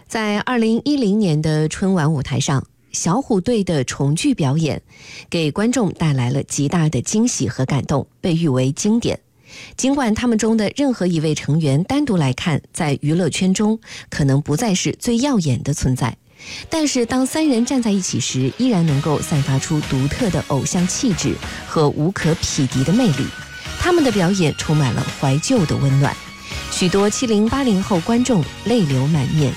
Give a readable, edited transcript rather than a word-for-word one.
在2010年的春晚舞台上，小虎队的重聚表演给观众带来了极大的惊喜和感动，被誉为经典。尽管他们中的任何一位成员单独来看，在娱乐圈中可能不再是最耀眼的存在，但是当三人站在一起时，依然能够散发出独特的偶像气质和无可匹敌的魅力。他们的表演充满了怀旧的温暖，许多70、80后观众泪流满面。